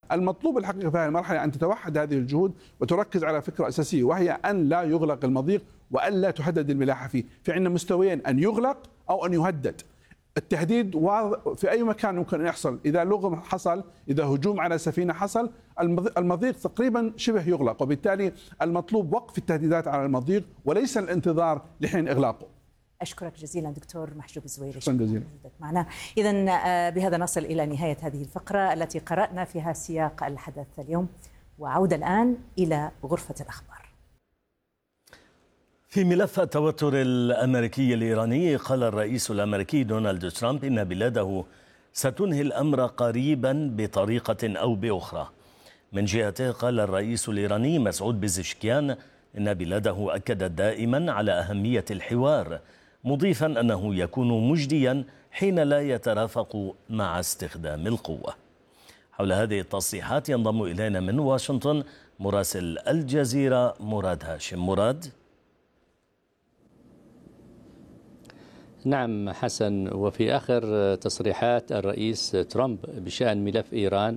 المطلوب الحقيقة في هذه المرحلة أن تتوحد هذه الجهود وتركز على فكرة أساسية، وهي أن لا يغلق المضيق وأن لا تهدد الملاحة فيه. في عندنا مستويين، أن يغلق أو أن يهدد. التهديد في أي مكان ممكن أن يحصل، إذا لغم حصل، إذا هجوم على سفينة حصل، المضيق تقريبا شبه يغلق، وبالتالي المطلوب وقف التهديدات على المضيق وليس الانتظار لحين إغلاقه. أشكرك جزيلا دكتور محجوب الزويري، شكرا جزيلا معنا. إذن بهذا نصل إلى نهاية هذه الفقرة التي قرأنا فيها سياق الحدث اليوم، وعودة الآن إلى غرفة الأخبار. في ملف التوتر الأمريكي الإيراني، قال الرئيس الأمريكي دونالد ترامب إن بلاده ستنهي الأمر قريبا بطريقة أو بأخرى. من جهته قال الرئيس الإيراني مسعود بزشكيان إن بلاده أكدت دائما على أهمية الحوار، مضيفا أنه يكون مجديا حين لا يترافق مع استخدام القوة. حول هذه التصريحات ينضم إلينا من واشنطن مراسل الجزيرة مراد هاشم. مراد. نعم حسن، وفي آخر تصريحات الرئيس ترامب بشأن ملف إيران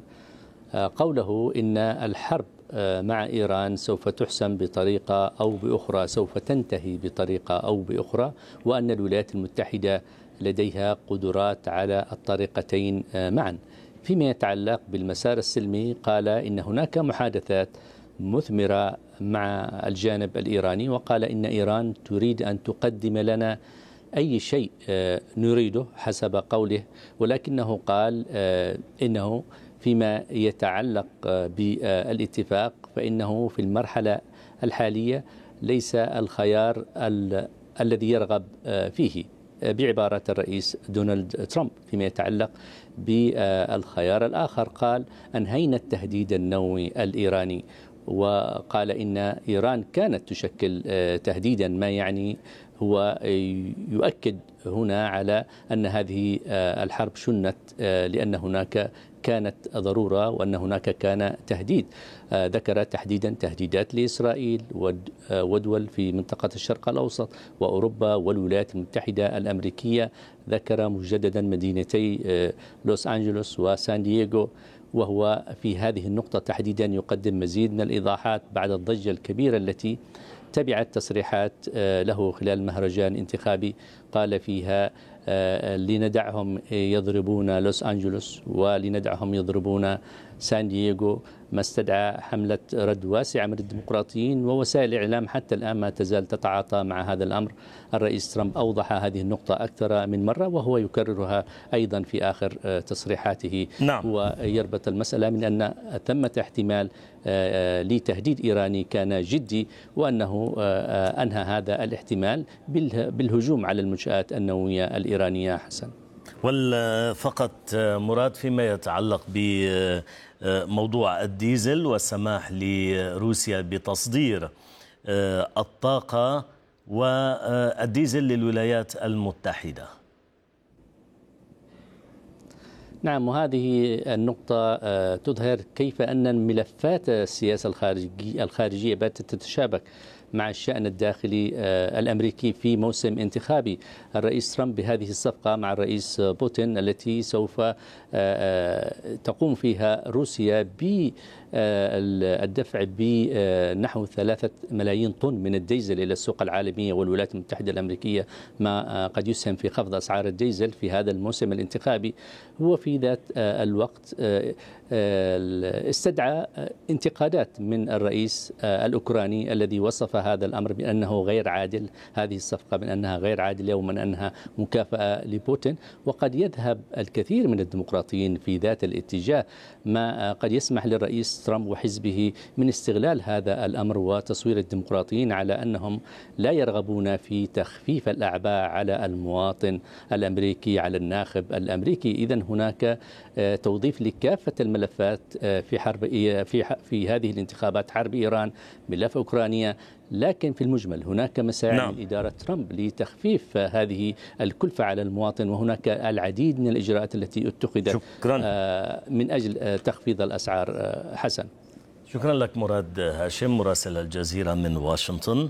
قوله إن الحرب مع إيران سوف تحسم بطريقة أو بأخرى، سوف تنتهي بطريقة أو بأخرى، وأن الولايات المتحدة لديها قدرات على الطريقتين معا. فيما يتعلق بالمسار السلمي قال إن هناك محادثات مثمرة مع الجانب الإيراني، وقال إن إيران تريد أن تقدم لنا أي شيء نريده حسب قوله، ولكنه قال إنه فيما يتعلق بالاتفاق فإنه في المرحلة الحالية ليس الخيار الذي يرغب فيه، بعبارة الرئيس دونالد ترامب. فيما يتعلق بالخيار الآخر قال أنهينا التهديد النووي الإيراني، وقال إن إيران كانت تشكل تهديدا، ما يعني هو يؤكد هنا على أن هذه الحرب شنت لأن هناك كانت ضرورة وأن هناك كان تهديد. ذكر تحديدا تهديدات لإسرائيل ودول في منطقة الشرق الأوسط وأوروبا والولايات المتحدة الأمريكية. ذكر مجددا مدينتي لوس أنجلوس وسان دييغو، وهو في هذه النقطة تحديدا يقدم مزيد من الإيضاحات بعد الضجة الكبيرة التي تبعت تصريحات له خلال مهرجان انتخابي قال فيها لندعهم يضربون لوس أنجلوس ولندعهم يضربون سان دييغو، ما استدعى حملة رد واسعة من الديمقراطيين ووسائل الإعلام حتى الآن ما تزال تتعاطى مع هذا الأمر. الرئيس ترامب أوضح هذه النقطة أكثر من مرة وهو يكررها أيضا في آخر تصريحاته. نعم. ويربط المسألة من أن ثمة احتمال لتهديد إيراني كان جدي، وأنه أنهى هذا الاحتمال بالهجوم على المنشآت النووية الإيرانية. حسن، فقط مراد فيما يتعلق بموضوع الديزل والسماح لروسيا بتصدير الطاقة والديزل للولايات المتحدة. نعم، وهذه النقطة تظهر كيف أن ملفات السياسة الخارجية باتت تتشابك مع الشأن الداخلي الأمريكي في موسم انتخابي. الرئيس ترامب بهذه الصفقة مع الرئيس بوتين التي سوف تقوم فيها روسيا بالدفع بنحو 3 ملايين طن من الديزل إلى السوق العالمية والولايات المتحدة الأمريكية، ما قد يسهم في خفض أسعار الديزل في هذا الموسم الانتخابي. هو في ذات الوقت استدعى انتقادات من الرئيس الأوكراني الذي وصف هذا الأمر بأنه غير عادل، هذه الصفقة بأنها غير عادلة ومن أنها مكافأة لبوتين. وقد يذهب الكثير من الديمقراطيين في ذات الاتجاه، ما قد يسمح للرئيس ترامب وحزبه من استغلال هذا الأمر وتصوير الديمقراطيين على أنهم لا يرغبون في تخفيف الأعباء على المواطن الأمريكي، على الناخب الأمريكي. إذن هناك توظيف لكافة الملفات في هذه الانتخابات، حرب إيران، ملف أوكرانيا، لكن في المجمل هناك مساعي من إدارة ترامب لتخفيف هذه الكلفة على المواطن، وهناك العديد من الإجراءات التي اتخذت من أجل تخفيض الأسعار. حسن، شكرا لك مراد هاشم مراسل الجزيرة من واشنطن.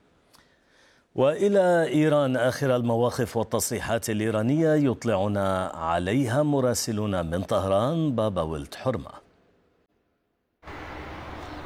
وإلى إيران، آخر المواقف والتصريحات الإيرانية يطلعنا عليها مراسلون من طهران بابا ولد حرمة.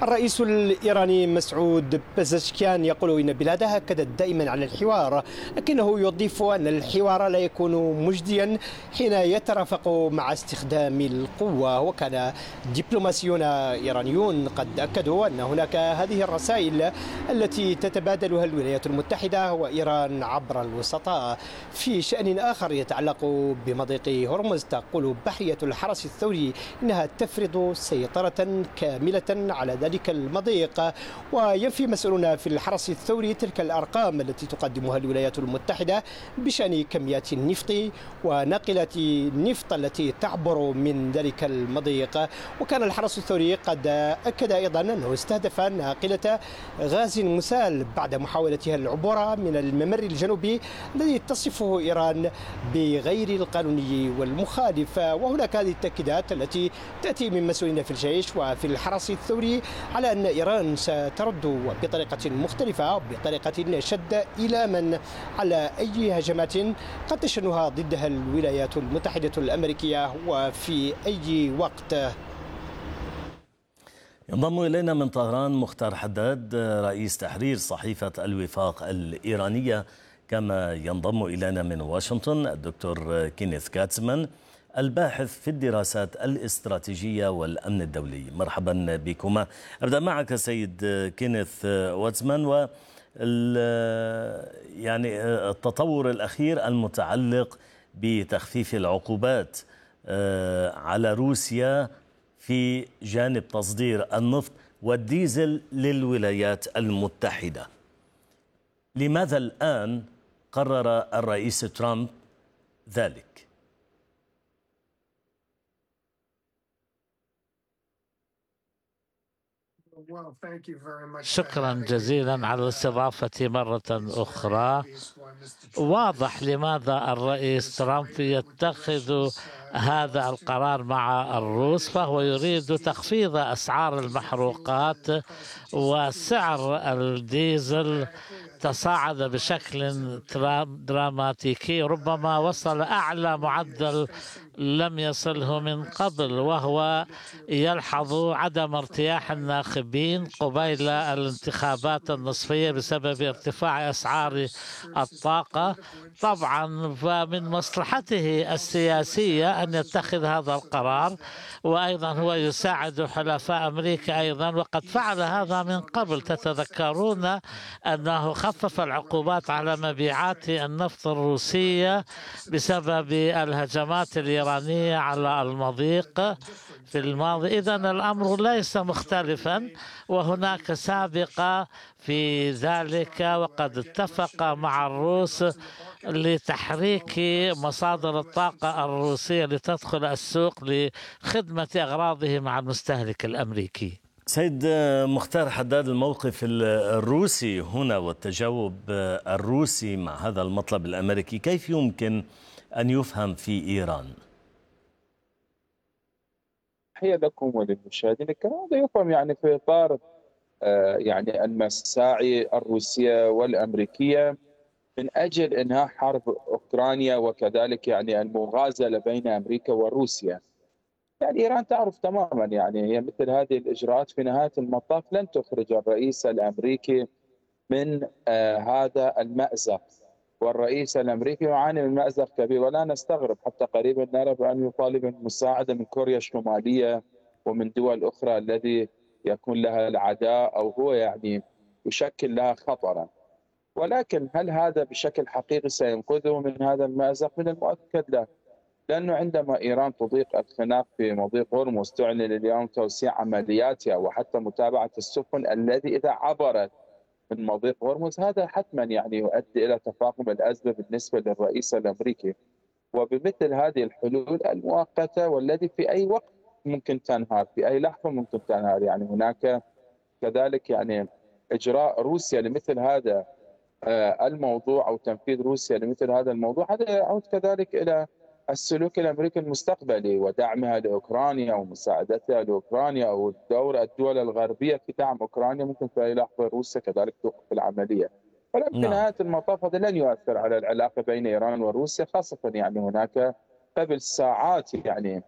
الرئيس الإيراني مسعود بزشكيان يقول إن بلاده أكدت دائما على الحوار، لكنه يضيف أن الحوار لا يكون مجديا حين يترافق مع استخدام القوة. وكان دبلوماسيون إيرانيون قد أكدوا أن هناك هذه الرسائل التي تتبادلها الولايات المتحدة وإيران عبر الوسطاء. في شأن آخر يتعلق بمضيق هرمز، تقول بحرية الحرس الثوري إنها تفرض سيطرة كاملة على ذلك المضيق، وينفي مسؤولون في الحرس الثوري تلك الأرقام التي تقدمها الولايات المتحدة بشأن كميات النفط وناقلة النفط التي تعبر من ذلك المضيق. وكان الحرس الثوري قد أكد أيضا أنه استهدف ناقلة غاز مسال بعد محاولتها العبور من الممر الجنوبي الذي تصفه إيران بغير القانوني والمخالف. وهناك هذه التأكيدات التي تأتي من مسؤولين في الجيش وفي الحرس الثوري على أن إيران سترد بطريقة مختلفة، بطريقة شد إلى من على أي هجمات قد تشنها ضدها الولايات المتحدة الأمريكية وفي أي وقت. ينضم إلينا من طهران مختار حداد رئيس تحرير صحيفة الوفاق الإيرانية، كما ينضم إلينا من واشنطن الدكتور كينيث كاتزمان الباحث في الدراسات الاستراتيجية والأمن الدولي. مرحبا بكما. أبدأ معك سيد كينيث واتزمان، و يعني التطور الأخير المتعلق بتخفيف العقوبات على روسيا في جانب تصدير النفط والديزل للولايات المتحدة. لماذا الآن قرر الرئيس ترامب ذلك؟ شكرا جزيلا على الاستضافة مرة أخرى. واضح لماذا الرئيس ترامب يتخذ هذا القرار مع الروس، فهو يريد تخفيض أسعار المحروقات، وسعر الديزل تصاعد بشكل دراماتيكي، ربما وصل أعلى معدل لم يصله من قبل، وهو يلحظ عدم ارتياح الناخبين قبيل الانتخابات النصفية بسبب ارتفاع أسعار الطاقة. طبعا فمن مصلحته السياسية أن يتخذ هذا القرار، وأيضا هو يساعد حلفاء أمريكا أيضا، وقد فعل هذا من قبل. تتذكرون أنه خفف العقوبات على مبيعات النفط الروسية بسبب الهجمات الإيرانية على المضيق في الماضي. إذن الأمر ليس مختلفا، وهناك سابقة في ذلك، وقد اتفق مع الروس لتحريك مصادر الطاقة الروسية لتدخل السوق لخدمة أغراضه مع المستهلك الأمريكي. سيد مختار حداد، الموقف الروسي هنا والتجاوب الروسي مع هذا المطلب الأمريكي كيف يمكن أن يفهم في إيران؟ تحية لكم وللمشاهدين الكرام. هذا يفهم يعني في إطار يعني المساعي الروسية والأمريكية من أجل إنهاء حرب أوكرانيا، وكذلك يعني المغازلة بين أمريكا وروسيا. يعني إيران تعرف تماما يعني هي مثل هذه الإجراءات في نهاية المطاف لن تخرج الرئيس الأمريكي من هذا المأزق، والرئيس الأمريكي يعاني من مأزق كبير. ولا نستغرب حتى قريبا نرى بأن يطالب بالمساعدة من كوريا الشمالية ومن دول أخرى الذي يكون لها العداء أو هو يعني يشكل لها خطرا. ولكن هل هذا بشكل حقيقي سينقذه من هذا المأزق؟ من المؤكد لا، لأنه عندما إيران تضيق الخناق في مضيق هرمز، تعلن اليوم توسيع عملياتها وحتى متابعة السفن الذي إذا عبرت من مضيق هرمز، هذا حتما يعني يؤدي إلى تفاقم الأزمة بالنسبة للرئيس الأمريكي. وبمثل هذه الحلول المؤقتة والذي في أي وقت ممكن تنهار، في أي لحظة ممكن تنهار، يعني هناك كذلك يعني إجراء روسيا لمثل هذا الموضوع أو تنفيذ روسيا لمثل هذا الموضوع، هذا يعود كذلك إلى السلوك الأمريكي المستقبلي ودعمها لأوكرانيا ومساعدتها لأوكرانيا أو دور الدول الغربية في دعم أوكرانيا. ممكن في أي لحظة روسيا كذلك توقف العملية. ولكن في نهاية المطاف هذا لن يؤثر على العلاقة بين إيران وروسيا، خاصة يعني هناك قبل ساعات يعني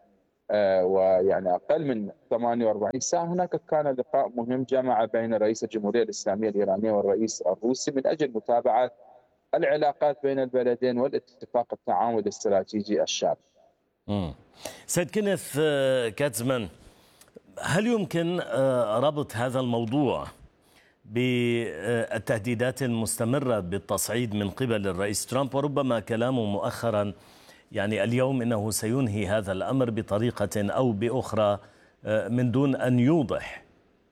ويعني أقل من 48 ساعة هناك كان لقاء مهم جمع بين رئيس الجمهورية الإسلامية الإيرانية والرئيس الروسي من أجل متابعة العلاقات بين البلدين والاتفاق التعاون الاستراتيجي الشامل. سيد كينيث كاتزمان، هل يمكن ربط هذا الموضوع بالتهديدات المستمرة بالتصعيد من قبل الرئيس ترامب، وربما كلامه مؤخرا يعني اليوم إنه سينهي هذا الأمر بطريقة أو بأخرى من دون أن يوضح؟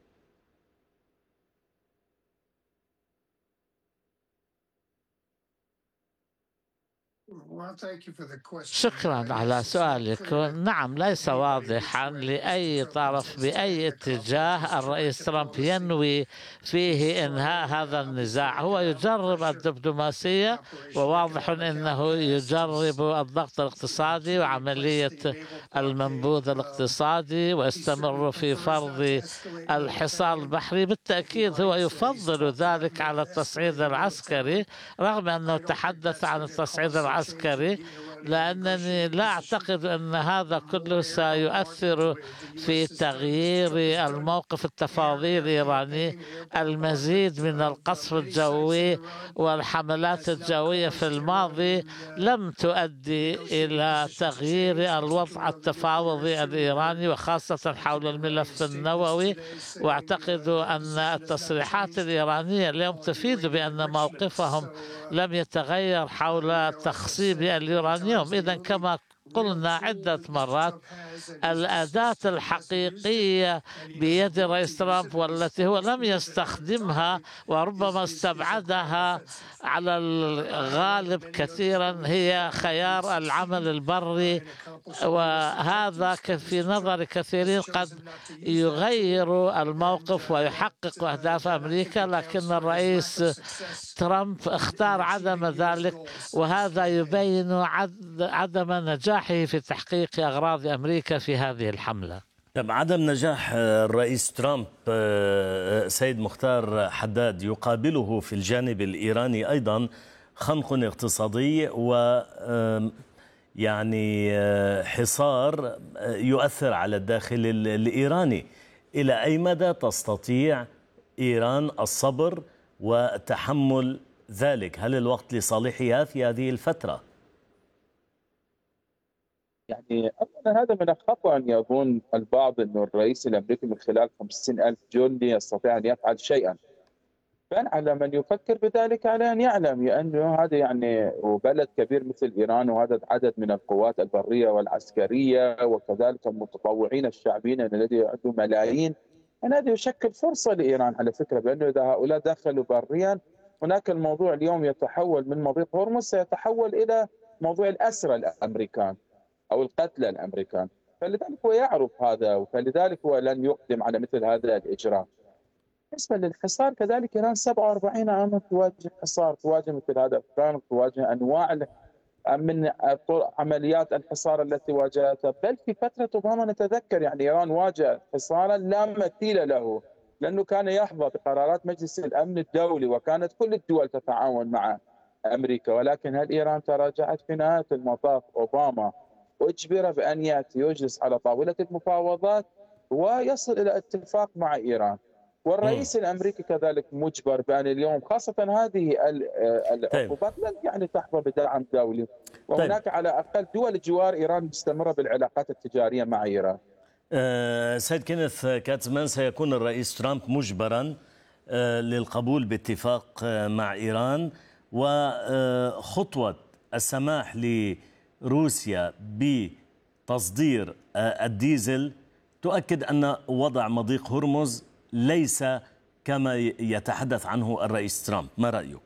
شكرا على سؤالك. نعم، ليس واضحا لأي طرف بأي اتجاه الرئيس ترامب ينوي فيه إنهاء هذا النزاع. هو يجرب الدبلوماسية، وواضح أنه يجرب الضغط الاقتصادي وعملية المنبوذ الاقتصادي، ويستمر في فرض الحصار البحري. بالتأكيد هو يفضل ذلك على التصعيد العسكري، رغم أنه تحدث عن التصعيد العسكري، لأنني لا أعتقد أن هذا كله سيؤثر في تغيير الموقف التفاوضي الإيراني. المزيد من القصف الجوي والحملات الجوية في الماضي لم تؤدي إلى تغيير الوضع التفاوضي الإيراني، وخاصة حول الملف النووي. وأعتقد أن التصريحات الإيرانية اليوم تفيد بأن موقفهم لم يتغير حول تخصيب اليورانيوم. إذن كما قلنا عدة مرات، الأداة الحقيقية بيد الرئيس ترامب والتي هو لم يستخدمها وربما استبعدها على الغالب كثيرا هي خيار العمل البري، وهذا في نظر كثيرين قد يغير الموقف ويحقق أهداف أمريكا، لكن الرئيس ترامب اختار عدم ذلك، وهذا يبين عدم نجاحه في تحقيق أغراض أمريكا في هذه الحملة. عدم نجاح الرئيس ترامب سيد مختار حداد يقابله في الجانب الإيراني أيضا خنق اقتصادي و يعني حصار يؤثر على الداخل الإيراني. إلى أي مدى تستطيع إيران الصبر وتحمل ذلك؟ هل الوقت لصالحها في هذه الفترة؟ يعني هذا من الخطأ أن يظن البعض أن الرئيس الأمريكي من خلال 50,000 جندي يستطيع أن يفعل شيئا. على من يفكر بذلك على أن يعلم أنه هذا يعني وبلد كبير مثل إيران، وهذا عدد من القوات البرية والعسكرية وكذلك المتطوعين الشعبيين الذي عندهم ملايين، أن هذا يشكل فرصة لإيران على فكرة، بأنه إذا هؤلاء دخلوا بريا هناك الموضوع اليوم يتحول من مضيق هرمز سيتحول إلى موضوع الأسرى الأمريكان أو القتلى الأمريكان. فلذلك هو يعرف هذا، فلذلك هو لن يقدم على مثل هذا الإجراء. بالنسبة للحصار كذلك، إيران 47 عاما تواجه حصار، تواجه مثل هذا الأفكار، تواجه أنواع من عمليات الحصار التي واجهتها. بل في فترة أوباما نتذكر يعني إيران واجهت حصارا لا مثيل له، لأنه كان يحظى بقرارات مجلس الأمن الدولي، وكانت كل الدول تتعاون مع أمريكا. ولكن هل إيران تراجعت؟ في نهاية المطاف أوباما أجبر بأن يأتي يجلس على طاولة المفاوضات ويصل إلى اتفاق مع إيران، والرئيس الأمريكي كذلك مجبر بأن اليوم خاصة هذه العقوبات لن يعني تحظى بدعم دولي، وهناك على أقل دول جوار إيران مستمرة بالعلاقات التجارية مع إيران. سيد كينيث كاتزمان، سيكون الرئيس ترامب مجبرا للقبول باتفاق مع إيران، وخطوة السماح لروسيا بتصدير الديزل تؤكد أن وضع مضيق هرمز ليس كما يتحدث عنه الرئيس ترامب. ما رأيك؟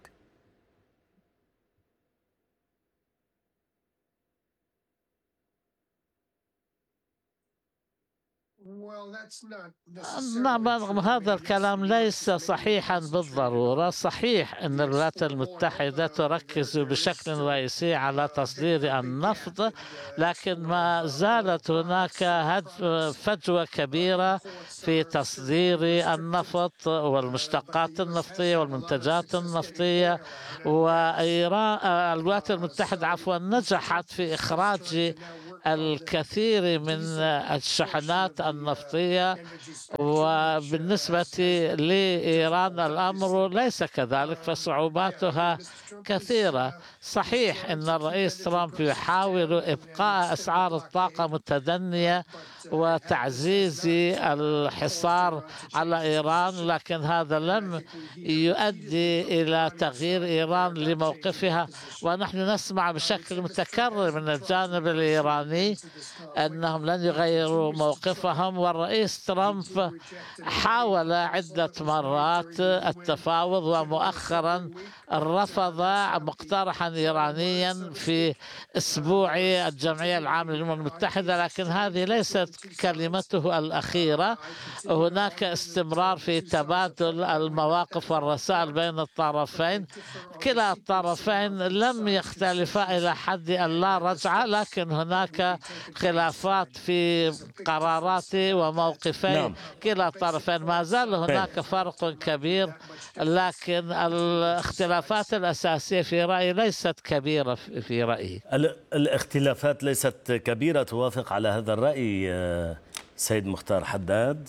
نعم، هذا الكلام ليس صحيحا بالضرورة. صحيح أن الولايات المتحدة تركز بشكل رئيسي على تصدير النفط، لكن ما زالت هناك فجوة كبيرة في تصدير النفط والمشتقات النفطية والمنتجات النفطية. والولايات المتحدة نجحت في إخراج الكثير من الشحنات النفطية، وبالنسبة لإيران الأمر ليس كذلك، فصعوباتها كثيرة. صحيح أن الرئيس ترامب يحاول إبقاء أسعار الطاقة متدنية وتعزيز الحصار على إيران، لكن هذا لم يؤدي إلى تغيير إيران لموقفها. ونحن نسمع بشكل متكرر من الجانب الإيراني أنهم لن يغيروا موقفهم، والرئيس ترامب حاول عدة مرات التفاوض، ومؤخرا رفض مقترحا إيرانيا في أسبوع الجمعية العامة للأمم المتحدة، لكن هذه ليست كلمته الأخيرة. هناك استمرار في تبادل المواقف والرسائل بين الطرفين. كلا الطرفين لم يختلفا إلى حد اللا رجعة، لكن هناك خلافات في قرارات وموقفين كلا الطرفين. ما زال هناك فرق كبير، لكن الاختلافات الأساسية في رأيي ليست كبيرة في رأيي. الاختلافات ليست كبيرة، توافق على هذا الرأي سيد مختار حداد؟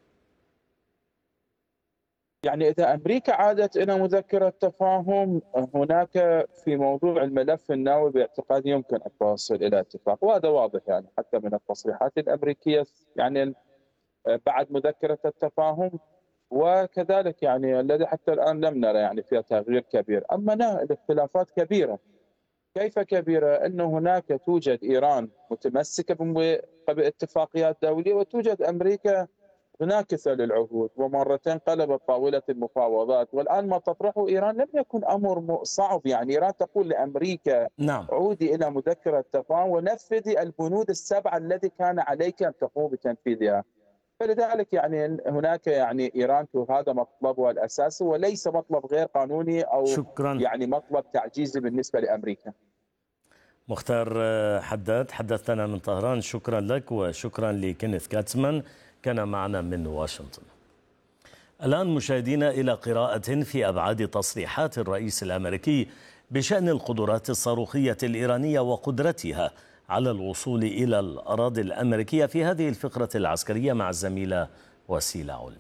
يعني إذا أمريكا عادت إلى مذكرة تفاهم، هناك في موضوع الملف النووي باعتقادي يمكن التوصل إلى اتفاق، وهذا واضح يعني حتى من التصريحات الأمريكية يعني بعد مذكرة التفاهم، وكذلك يعني الذي حتى الآن لم نرى يعني فيها تغيير كبير. أما الاختلافات كبيرة. كيف كبيرة؟ أن هناك توجد إيران متمسكة باتفاقيات دولية، وتوجد أمريكا مناكسة للعهود، ومرتين قلبت طاولة المفاوضات، والآن ما تطرحه إيران لم يكن أمر صعب. يعني إيران تقول لأمريكا عودي إلى مذكرة التفاهم ونفذي البنود السبعة التي كان عليك أن تقوم بتنفيذها. فلذلك يعني هناك يعني إيران هذا مطلبها الأساسي، وليس مطلب غير قانوني أو يعني مطلب تعجيزي بالنسبة لأمريكا. مختار حداد، حدثنا من طهران، شكرا لك، وشكرا لكينيث كاتسمان كان معنا من واشنطن. الآن مشاهدينا إلى قراءة في أبعاد تصريحات الرئيس الأمريكي بشأن القدرات الصاروخية الإيرانية وقدرتها على الوصول إلى الأراضي الأمريكية في هذه الفقرة العسكرية مع الزميلة وسيلة علمي.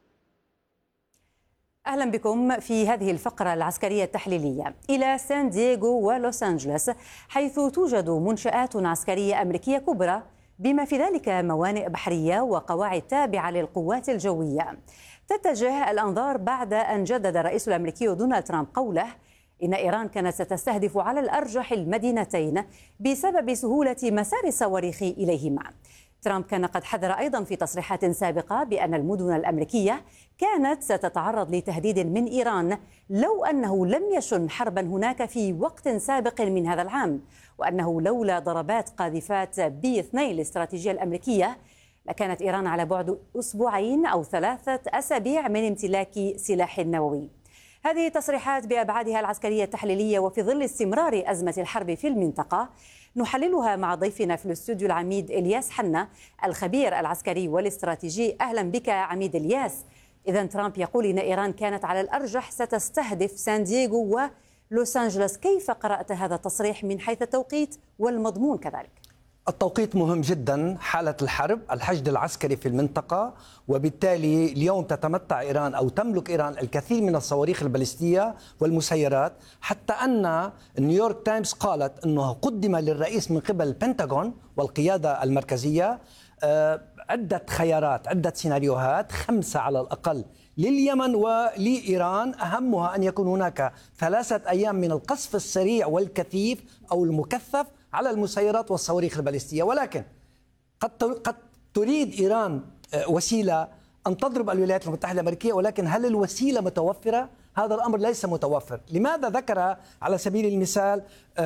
أهلا بكم في هذه الفقرة العسكرية التحليلية إلى سان دييغو ولوس أنجلوس، حيث توجد منشآت عسكرية أمريكية كبرى بما في ذلك موانئ بحرية وقواعد تابعة للقوات الجوية. تتجه الأنظار بعد أن جدد الرئيس الأمريكي دونالد ترامب قوله إن إيران كانت ستستهدف على الأرجح المدينتين بسبب سهولة مسار الصواريخ إليهما. ترامب كان قد حذر أيضا في تصريحات سابقة بأن المدن الأمريكية كانت ستتعرض لتهديد من إيران لو أنه لم يشن حربا هناك في وقت سابق من هذا العام، وأنه لولا ضربات قاذفات B-2 الاستراتيجية الأمريكية لكانت إيران على بعد أسبوعين أو 3 أسابيع من امتلاك سلاح نووي. هذه تصريحات بأبعادها العسكرية التحليلية وفي ظل استمرار أزمة الحرب في المنطقة نحللها مع ضيفنا في الاستوديو العميد إلياس حنا الخبير العسكري والاستراتيجي. أهلا بك عميد إلياس. إذا ترامب يقول إن إيران كانت على الأرجح ستستهدف سان دييغو ولوس أنجلوس، كيف قرأت هذا التصريح من حيث التوقيت والمضمون كذلك؟ التوقيت مهم جدا، حالة الحرب، الحشد العسكري في المنطقة، وبالتالي اليوم تتمتع إيران أو تملك إيران الكثير من الصواريخ البالستية والمسيرات، حتى أن نيويورك تايمز قالت أنه قدم للرئيس من قبل البنتاغون والقيادة المركزية عدة خيارات، عدة سيناريوهات 5 على الأقل لليمن ولإيران، أهمها أن يكون هناك 3 أيام من القصف السريع والكثيف أو المكثف على المسيرات والصواريخ البالستية. ولكن قد تريد إيران وسيلة أن تضرب الولايات المتحدة الأمريكية، ولكن هل الوسيلة متوفرة؟ هذا الأمر ليس متوفر. لماذا ذكر على سبيل المثال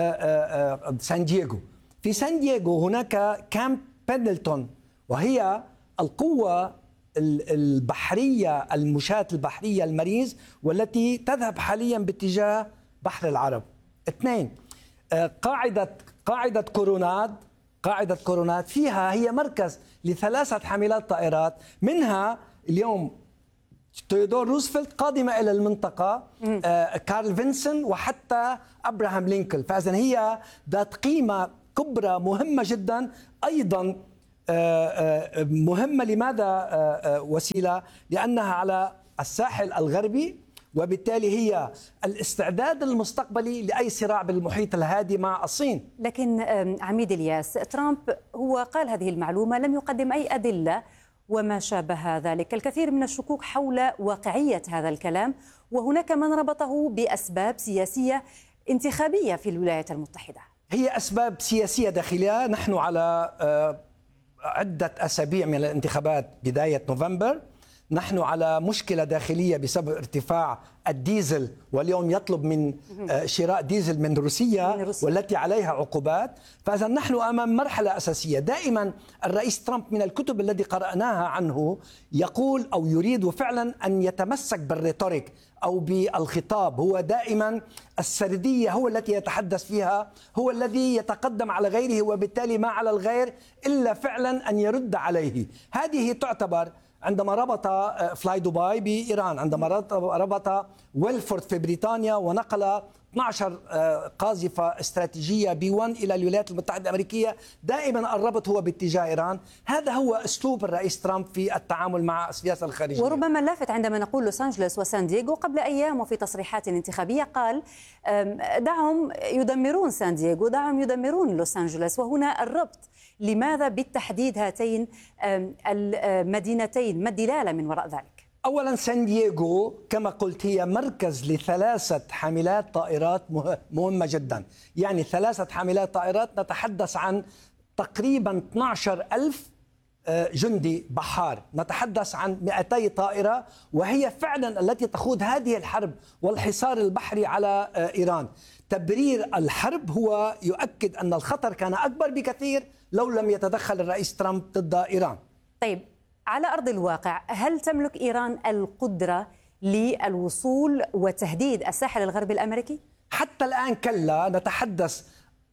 سان دييغو؟ في سان دييغو هناك كامب بندلتون، وهي القوة البحرية المشاة البحرية المارينز، والتي تذهب حاليا باتجاه بحر العرب. 2 قاعدة كوروناد فيها هي مركز ل3 حاملات طائرات، منها اليوم تيودور روزفلت قادمة إلى المنطقة، كارل فينسون وحتى أبراهام لينكولن. فإذن هي ذات قيمة كبرى مهمة جدا. أيضا مهمة لماذا وسيلة؟ لأنها على الساحل الغربي، وبالتالي هي الاستعداد المستقبلي لأي صراع بالمحيط الهادي مع الصين. لكن عميد الياس، ترامب هو قال هذه المعلومة، لم يقدم أي أدلة وما شابه ذلك. الكثير من الشكوك حول واقعية هذا الكلام، وهناك من ربطه بأسباب سياسية انتخابية في الولايات المتحدة. هي أسباب سياسية داخلية. نحن على عدة أسابيع من الانتخابات بداية نوفمبر، نحن على مشكلة داخلية بسبب ارتفاع الديزل، واليوم يطلب من شراء ديزل من روسيا والتي عليها عقوبات. فإذا نحن أمام مرحلة أساسية. دائما الرئيس ترامب من الكتب التي قرأناها عنه يقول أو يريد فعلا أن يتمسك بالريتوريك أو بالخطاب. هو دائما السردية هو التي يتحدث فيها، هو الذي يتقدم على غيره، وبالتالي ما على الغير إلا فعلا أن يرد عليه. هذه تعتبر عندما ربط فلاي دبي بإيران، عندما ربط ويلفورد في بريطانيا ونقل 12 قاذفة استراتيجية B1 إلى الولايات المتحدة الأمريكية، دائما الربط هو باتجاه إيران. هذا هو أسلوب الرئيس ترامب في التعامل مع السياسة الخارجية. وربما اللافت عندما نقول لوس أنجلوس وسان دييغو، قبل أيام وفي تصريحات انتخابية قال دعهم يدمرون سان دييغو، دعهم يدمرون لوس أنجلوس. وهنا الربط، لماذا بالتحديد هاتين المدينتين؟ ما الدلالة من وراء ذلك؟ أولا سان دييغو كما قلت هي مركز ل3 حاملات طائرات مهمة جدا. يعني 3 حاملات طائرات، نتحدث عن تقريبا 12,000 جندي بحار، نتحدث عن 200 طائرة، وهي فعلا التي تخوض هذه الحرب والحصار البحري على إيران. تبرير الحرب هو يؤكد أن الخطر كان أكبر بكثير لو لم يتدخل الرئيس ترامب ضد إيران. طيب، على أرض الواقع هل تملك إيران القدرة للوصول وتهديد الساحل الغربي الأمريكي؟ حتى الآن كلا. نتحدث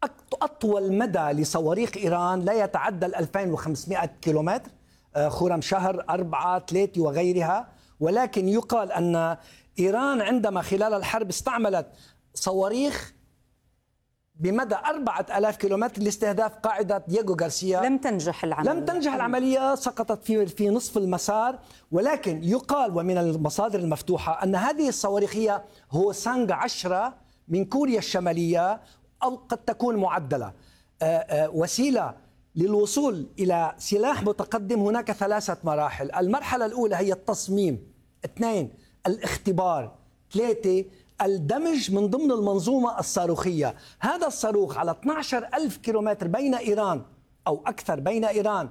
أطول مدى لصواريخ إيران لا يتعدى 2500 كيلومتر، خرم شهر 4 3 وغيرها. ولكن يقال أن إيران عندما خلال الحرب استعملت صواريخ بمدى 4000 كيلومتر لاستهداف قاعدة دييغو غارسيا. لم تنجح العملية، سقطت في نصف المسار. ولكن يقال ومن المصادر المفتوحة أن هذه الصواريخ هي هوسانغ 10 من كوريا الشمالية، أو قد تكون معدلة. وسيلة للوصول إلى سلاح متقدم هناك 3 مراحل. المرحلة الأولى هي التصميم، 2 الاختبار، 3 الدمج من ضمن المنظومة الصاروخية. هذا الصاروخ على 12,000 كيلومتر بين إيران أو أكثر، بين إيران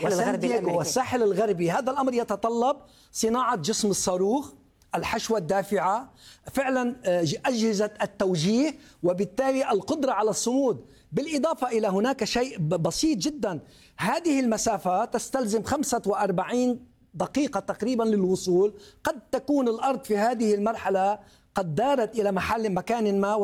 والساحل الغربي. هذا الأمر يتطلب صناعة جسم الصاروخ، الحشوة الدافعة، فعلا أجهزة التوجيه، وبالتالي القدرة على الصمود. بالإضافة إلى هناك شيء بسيط جدا، هذه المسافة تستلزم 45 دقيقة تقريبا للوصول. قد تكون الأرض في هذه المرحلة قد دارت إلى مكان ما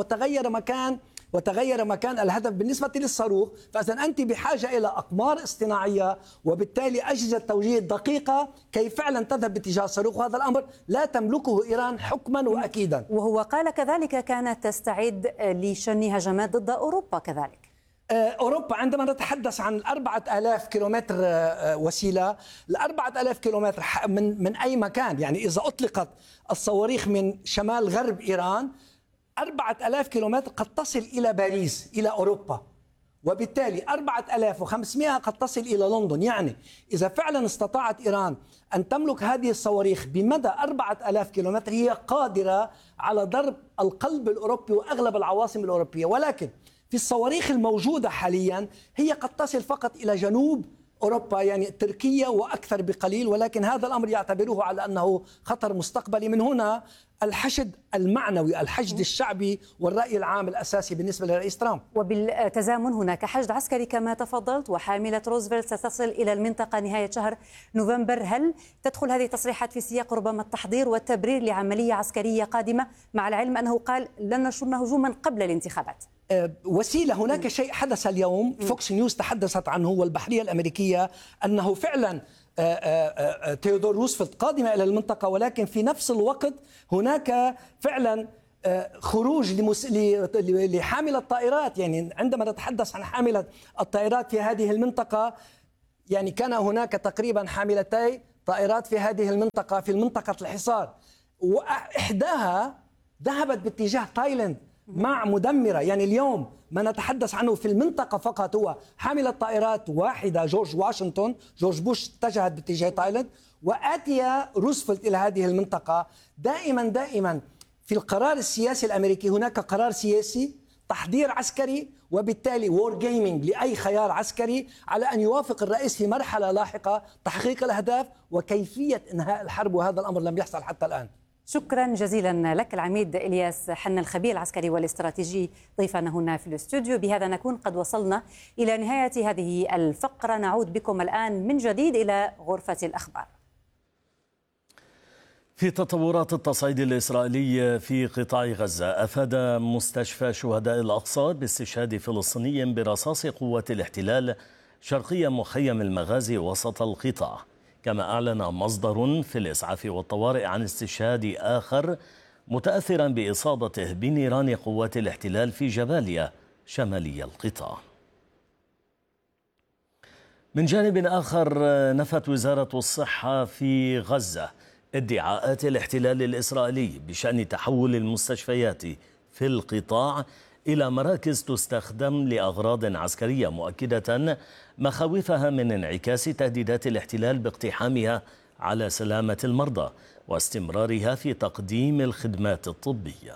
وتغير مكان الهدف بالنسبة للصاروخ. فإذا أنت بحاجة إلى أقمار اصطناعية، وبالتالي أجهزة توجيه دقيقة كي فعلا تذهب باتجاه الصاروخ. وهذا الأمر لا تملكه إيران حكما وأكيدا. وهو قال كذلك كانت تستعد لشن هجمات ضد أوروبا كذلك. أوروبا عندما نتحدث عن 4000 كيلومتر وسيلة، 4000 كيلومتر من أي مكان. يعني إذا أطلقت الصواريخ من شمال غرب إيران، 4000 كيلومتر قد تصل إلى باريس، إلى أوروبا. وبالتالي 4500 قد تصل إلى لندن. يعني إذا فعلا استطاعت إيران أن تملك هذه الصواريخ بمدى 4000 كيلومتر، هي قادرة على ضرب القلب الأوروبي وأغلب العواصم الأوروبية. ولكن في الصواريخ الموجودة حاليا هي قد تصل فقط إلى جنوب أوروبا، يعني تركيا وأكثر بقليل. ولكن هذا الأمر يعتبروه على أنه خطر مستقبلي. من هنا الحشد المعنوي، الحشد الشعبي والرأي العام الأساسي بالنسبة للرئيس ترامب. وبالتزامن هناك حشد عسكري كما تفضلت، وحاملة روزفلت ستصل إلى المنطقة نهاية شهر نوفمبر. هل تدخل هذه التصريحات في سياق ربما التحضير والتبرير لعملية عسكرية قادمة، مع العلم أنه قال لن نشن هجوما قبل الانتخابات؟ وسيلة، هناك شيء حدث اليوم، فوكس نيوز تحدثت عنه والبحرية الأمريكية، أنه فعلا تيودور روزفلت قادمة إلى المنطقة، ولكن في نفس الوقت هناك فعلا خروج لحاملة الطائرات. يعني عندما نتحدث عن حاملة الطائرات في هذه المنطقة، يعني كان هناك تقريبا حاملتي طائرات في هذه المنطقة، في منطقة الحصار، وإحداها ذهبت باتجاه تايلاند مع مدمرة. يعني اليوم ما نتحدث عنه في المنطقة فقط هو حاملة طائرات واحدة، جورج بوش اتجهت باتجاه تايلاند، وآتي روزفلت إلى هذه المنطقة. دائما في القرار السياسي الأمريكي هناك قرار سياسي، تحضير عسكري، وبالتالي وور جيمينج لأي خيار عسكري على أن يوافق الرئيس في مرحلة لاحقة تحقيق الأهداف وكيفية إنهاء الحرب، وهذا الأمر لم يحصل حتى الآن. شكرا جزيلا لك العميد إلياس حنا، الخبير العسكري والاستراتيجي، ضيفنا هنا في الاستوديو. بهذا نكون قد وصلنا إلى نهاية هذه الفقرة. نعود بكم الآن من جديد إلى غرفة الأخبار. في تطورات التصعيد الإسرائيلي في قطاع غزة، أفاد مستشفى شهداء الأقصى باستشهاد فلسطيني برصاص قوات الاحتلال شرقي مخيم المغازي وسط القطاع. كما أعلن مصدر في الإسعاف والطوارئ عن استشهاد آخر متأثرا بإصابته بنيران قوات الاحتلال في جباليا شمالي القطاع. من جانب آخر، نفت وزارة الصحة في غزة ادعاءات الاحتلال الإسرائيلي بشأن تحول المستشفيات في القطاع إلى مراكز تستخدم لأغراض عسكرية، مؤكدة مخاوفها من انعكاس تهديدات الاحتلال باقتحامها على سلامة المرضى واستمرارها في تقديم الخدمات الطبية.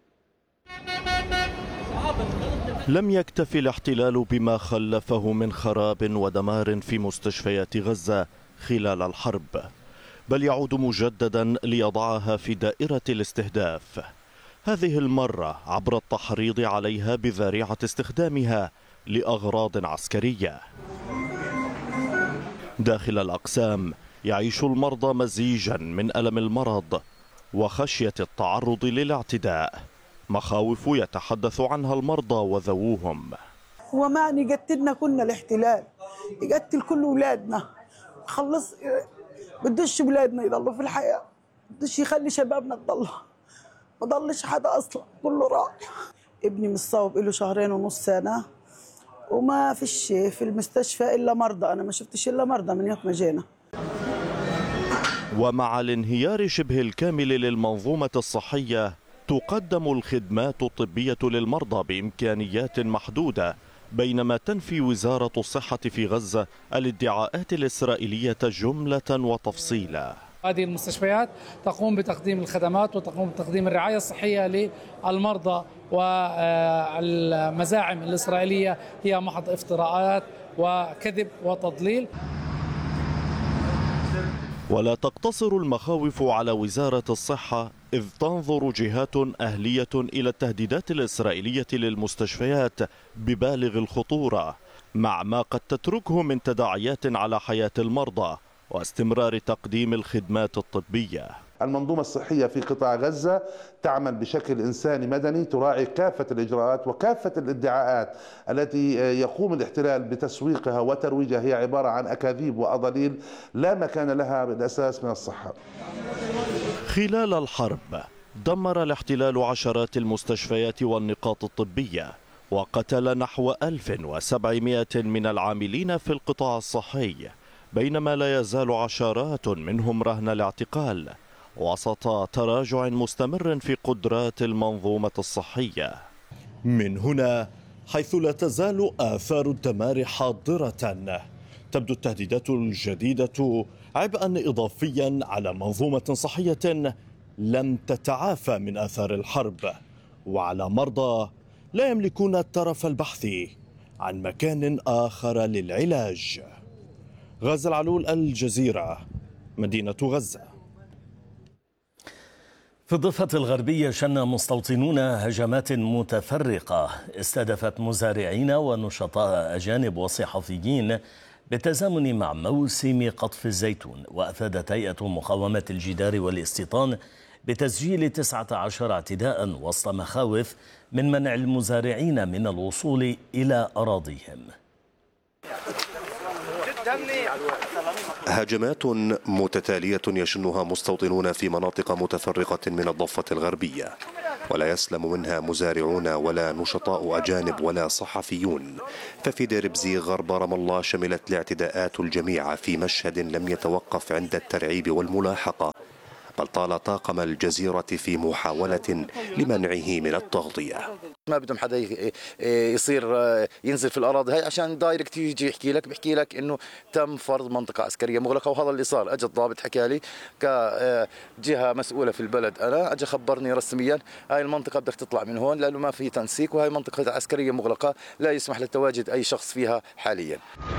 لم يكتف الاحتلال بما خلفه من خراب ودمار في مستشفيات غزة خلال الحرب، بل يعود مجددا ليضعها في دائرة الاستهداف، هذه المرة عبر التحريض عليها بذريعة استخدامها لأغراض عسكرية. داخل الأقسام يعيش المرضى مزيجا من ألم المرض وخشية التعرض للاعتداء، مخاوف يتحدث عنها المرضى وذووهم. وما يقتلنا كنا الاحتلال، يقتل كل أولادنا، خلص بدش أولادنا يضلوا في الحياة، بدش يخلي شبابنا تضلها، ما ضلش حدا أصلا، كله راح. ابني مصاب له 2.5 سنة وما فيش في المستشفى إلا مرضى، أنا ما شفتش إلا مرضى من يوم ما جينا. ومع الانهيار شبه الكامل للمنظومة الصحية، تقدم الخدمات الطبية للمرضى بإمكانيات محدودة، بينما تنفي وزارة الصحة في غزة الادعاءات الإسرائيلية جملة وتفصيلا. هذه المستشفيات تقوم بتقديم الخدمات وتقوم بتقديم الرعاية الصحية للمرضى، والمزاعم الإسرائيلية هي محض افتراءات وكذب وتضليل. ولا تقتصر المخاوف على وزارة الصحة، إذ تنظر جهات أهلية إلى التهديدات الإسرائيلية للمستشفيات ببالغ الخطورة، مع ما قد تتركه من تداعيات على حياة المرضى واستمرار تقديم الخدمات الطبية. المنظومة الصحية في قطاع غزة تعمل بشكل إنساني مدني، تراعي كافة الإجراءات وكافة الادعاءات التي يقوم الاحتلال بتسويقها وترويجها، هي عبارة عن أكاذيب وأضاليل لا مكان لها بالأساس من الصحة. خلال الحرب دمر الاحتلال عشرات المستشفيات والنقاط الطبية، وقتل نحو 1700 من العاملين في القطاع الصحي، بينما لا يزال عشرات منهم رهن الاعتقال وسط تراجع مستمر في قدرات المنظومة الصحية. من هنا حيث لا تزال آثار الدمار حاضرة، تبدو التهديدات الجديدة عبئا إضافيا على منظومة صحية لم تتعافى من آثار الحرب، وعلى مرضى لا يملكون الترف البحث عن مكان آخر للعلاج. غازي العلول، الجزيرة، مدينة غزة. في الضفة الغربية شن مستوطنون هجمات متفرقة استهدفت مزارعين ونشطاء أجانب وصحفيين بالتزامن مع موسم قطف الزيتون. وأفادت هيئة مقاومة الجدار والاستيطان بتسجيل 19 اعتداء وسط مخاوف من منع المزارعين من الوصول إلى أراضيهم. هجمات متتالية يشنها مستوطنون في مناطق متفرقة من الضفة الغربية ولا يسلم منها مزارعون ولا نشطاء أجانب ولا صحفيون. ففي دير بزيغ غرب رام الله شملت الاعتداءات الجميع في مشهد لم يتوقف عند الترعيب والملاحقة، بل طال طاقم الجزيرة في محاولة لمنعه من التغطية. ما بدهم حدا يصير ينزل في الأراضي هاي عشان دايركت يجي بيحكي لك إنه تم فرض منطقة عسكرية مغلقة، وهذا اللي صار. أجى الضابط حكى لي كجهة مسؤولة في البلد، أنا أجى خبرني رسميا هاي المنطقة بدك تطلع من هون لأنه ما في تنسيق، وهي منطقة عسكرية مغلقة لا يسمح لتواجد أي شخص فيها حاليا.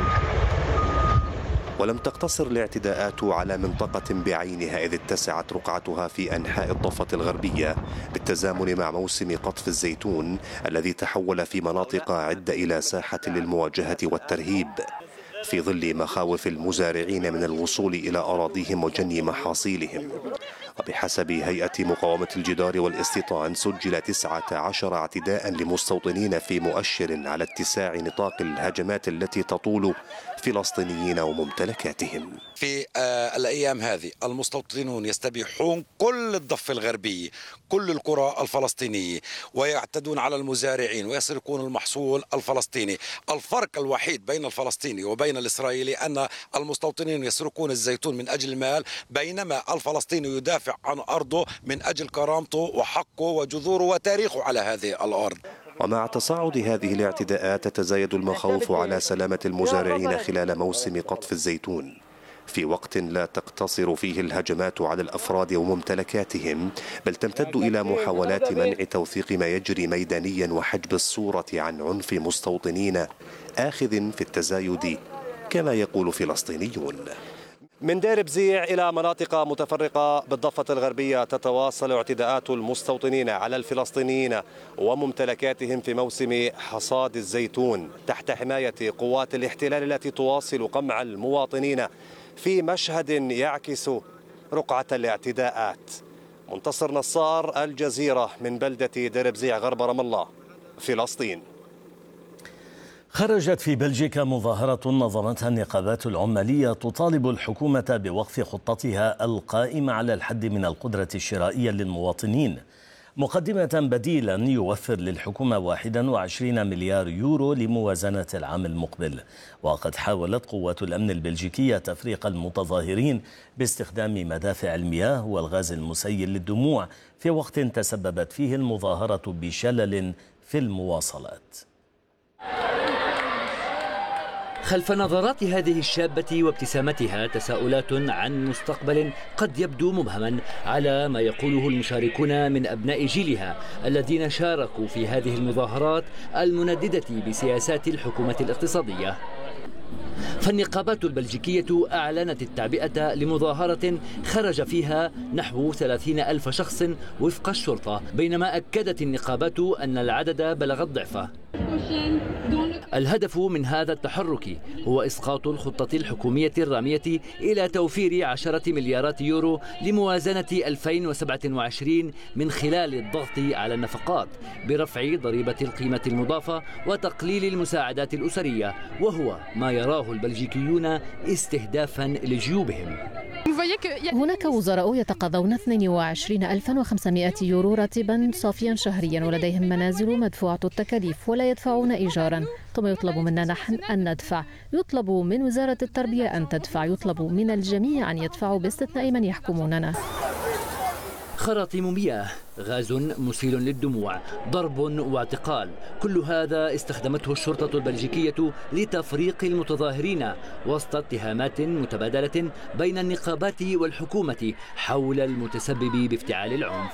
ولم تقتصر الاعتداءات على منطقة بعينها، إذ اتسعت رقعتها في أنحاء الضفة الغربية بالتزامن مع موسم قطف الزيتون الذي تحول في مناطق عدة إلى ساحة للمواجهة والترهيب، في ظل مخاوف المزارعين من الوصول إلى أراضيهم وجني محاصيلهم. وبحسب هيئة مقاومة الجدار والاستيطان سجل 19 اعتداء لمستوطنين، في مؤشر على اتساع نطاق الهجمات التي تطول فلسطينيين وممتلكاتهم. في الأيام هذه المستوطنون يستبيحون كل الضفة الغربية، كل القرى الفلسطينية، ويعتدون على المزارعين ويسرقون المحصول الفلسطيني. الفرق الوحيد بين الفلسطيني وبين الإسرائيلي أن المستوطنين يسرقون الزيتون من أجل المال، بينما الفلسطيني يدافع عن أرضه من أجل كرامته وحقه وجذوره وتاريخه على هذه الأرض. ومع تصاعد هذه الاعتداءات تتزايد المخاوف على سلامة المزارعين خلال موسم قطف الزيتون، في وقت لا تقتصر فيه الهجمات على الأفراد وممتلكاتهم، بل تمتد إلى محاولات منع توثيق ما يجري ميدانيا وحجب الصورة عن عنف مستوطنين آخذ في التزايد كما يقول فلسطينيون. من دير بزيع إلى مناطق متفرقة بالضفة الغربية تتواصل اعتداءات المستوطنين على الفلسطينيين وممتلكاتهم في موسم حصاد الزيتون تحت حماية قوات الاحتلال التي تواصل قمع المواطنين في مشهد يعكس رقعة الاعتداءات. منتصر نصار، الجزيرة، من بلدة دير بزيع غرب رام الله، فلسطين. خرجت في بلجيكا مظاهرة نظمتها النقابات العمالية تطالب الحكومة بوقف خطتها القائمة على الحد من القدرة الشرائية للمواطنين، مقدمة بديلا يوفر للحكومة 21 مليار يورو لموازنة العام المقبل. وقد حاولت قوات الأمن البلجيكية تفريق المتظاهرين باستخدام مدافع المياه والغاز المسيل للدموع، في وقت تسببت فيه المظاهرة بشلل في المواصلات. خلف نظرات هذه الشابة وابتسامتها تساؤلات عن مستقبل قد يبدو مبهما على ما يقوله المشاركون من أبناء جيلها الذين شاركوا في هذه المظاهرات المنددة بسياسات الحكومة الاقتصادية. فالنقابات البلجيكية أعلنت التعبئة لمظاهرة خرج فيها نحو 30,000 شخص وفق الشرطة، بينما أكدت النقابات أن العدد بلغ الضعف. الهدف من هذا التحرك هو إسقاط الخطة الحكومية الرامية إلى توفير 10 مليارات يورو لموازنة 2027 من خلال الضغط على النفقات برفع ضريبة القيمة المضافة وتقليل المساعدات الأسرية، وهو ما يراه البلجيكيون استهدافا لجيوبهم. هناك وزراء يتقاضون 22,500 يورو راتبا صافيا شهريا، ولديهم منازل مدفوعة التكاليف ولا يدفعون إيجارا، ثم يطلب منا نحن أن ندفع، يطلب من وزارة التربية أن تدفع، يطلب من الجميع أن يدفعوا باستثناء من يحكموننا. خراطيم مياه، غاز مسيل للدموع، ضرب واعتقال، كل هذا استخدمته الشرطة البلجيكية لتفريق المتظاهرين وسط اتهامات متبادلة بين النقابات والحكومة حول المتسبب بافتعال العنف.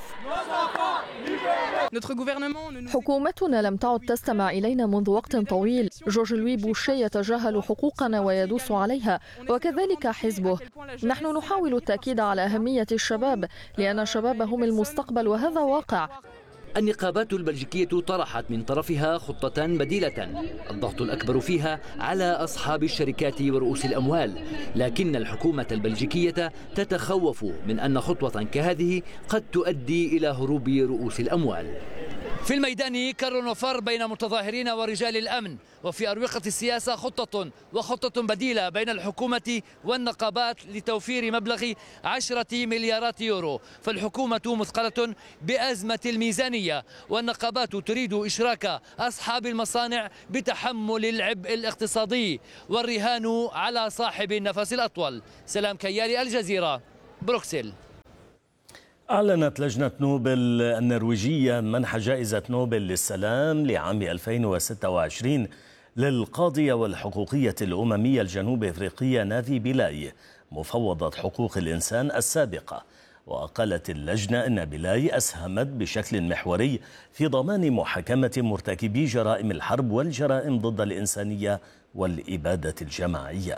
حكومتنا لم تعد تستمع إلينا منذ وقت طويل. جورج لوي بوشي يتجاهل حقوقنا ويدوس عليها، وكذلك حزبه. نحن نحاول التأكيد على أهمية الشباب، لأن الشباب هم المستقبل، وهذا واقع. النقابات البلجيكية طرحت من طرفها خطة بديلة الضغط الأكبر فيها على أصحاب الشركات ورؤوس الأموال، لكن الحكومة البلجيكية تتخوف من أن خطوة كهذه قد تؤدي إلى هروب رؤوس الأموال. في الميدان كر وفر بين متظاهرين ورجال الأمن، وفي أروقة السياسة خطة بديلة بين الحكومة والنقابات لتوفير مبلغ 10 مليارات يورو. فالحكومة مثقلة بأزمة الميزانية، والنقابات تريد إشراك أصحاب المصانع بتحمل العبء الاقتصادي، والرهان على صاحب النفس الأطول. سلام كيالي، الجزيرة، بروكسل. أعلنت لجنة نوبل النرويجية منح جائزة نوبل للسلام لعام 2026 للقاضية والحقوقية الأممية الجنوب أفريقية نافي بيلاي مفوضة حقوق الإنسان السابقة. وقالت اللجنة أن بيلاي أسهمت بشكل محوري في ضمان محاكمة مرتكبي جرائم الحرب والجرائم ضد الإنسانية والإبادة الجماعية.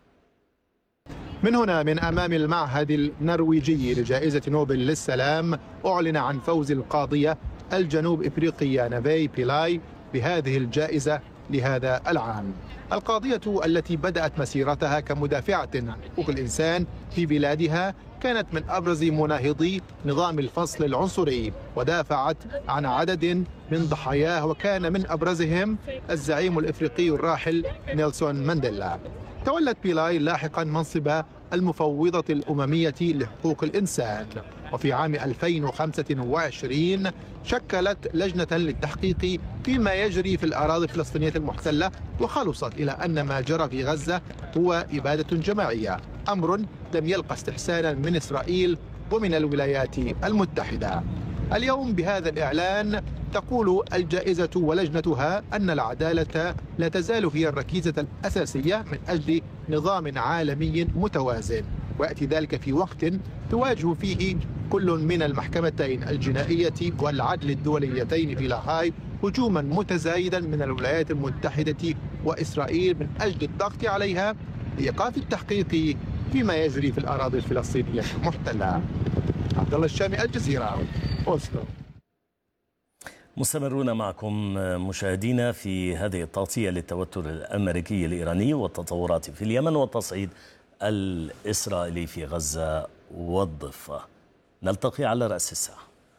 من هنا من أمام المعهد النرويجي لجائزة نوبل للسلام أعلن عن فوز القاضية الجنوب إفريقية نافي بيلاي بهذه الجائزة لهذا العام. القاضية التي بدأت مسيرتها كمدافعة عن حقوق الإنسان في بلادها كانت من أبرز مناهضي نظام الفصل العنصري، ودافعت عن عدد من ضحاياه، وكان من أبرزهم الزعيم الإفريقي الراحل نيلسون مانديلا. تولت بيلاي لاحقا منصب المفوضة الأممية لحقوق الإنسان، وفي عام 2025 شكلت لجنة للتحقيق فيما يجري في الأراضي الفلسطينية المحتلة، وخلصت إلى أن ما جرى في غزة هو إبادة جماعية، أمر لم يلقى استحسانا من إسرائيل ومن الولايات المتحدة. اليوم بهذا الإعلان تقول الجائزة ولجنتها أن العدالة لا تزال هي الركيزة الأساسية من أجل نظام عالمي متوازن، ويأتي ذلك في وقت تواجه فيه كل من المحكمتين الجنائية والعدل الدوليتين في لاهاي هجوما متزايدا من الولايات المتحدة وإسرائيل من أجل الضغط عليها لإيقاف التحقيق فيما يجري في الأراضي الفلسطينية المحتلة. عبد الله الشامي، الجزيرة، أوسلو. مستمرون معكم مشاهدينا في هذه التغطية للتوتر الأمريكي الإيراني والتطورات في اليمن والتصعيد الإسرائيلي في غزة والضفة. نلتقي على رأس الساعة.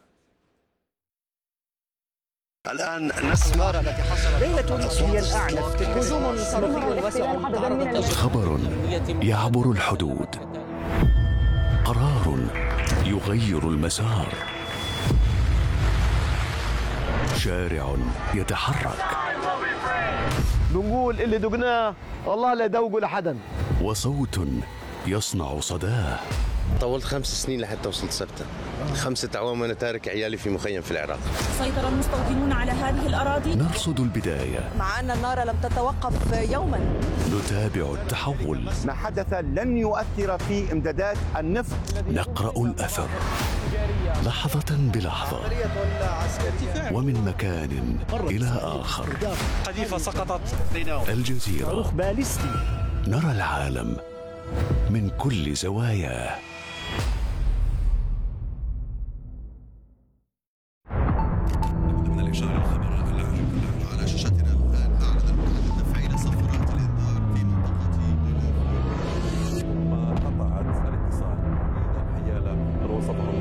الآن نسمع التي حصلت ليلة هي الأعنف هجوم صاروخي واسع. خبر يعبر الحدود، قرار يغير المسار، شارع يتحرك. بنقول اللي دقناه والله لا يدوقوا لحدا، وصوت يصنع صداه. طولت 5 سنين لحتى وصلت سبتة. 5 أعوام وأنا تارك عيالي في مخيم في العراق. سيطر المستوطنون على هذه الأراضي. نرصد البداية مع أن النار لم تتوقف يوما. نتابع التحول. ما حدث لن يؤثر في إمدادات النفط. نقرأ الأثر لحظة بلحظة ومن مكان إلى آخر. قذيفة سقطت. الجزيرة، نرى العالم من كل زواياه. من الإشارة الخبر على شاشتنا الآن أعلن المحافظ تفعيل صفارات الإنذار في منطقة ما قطعت الاتصال. حيال وصفهم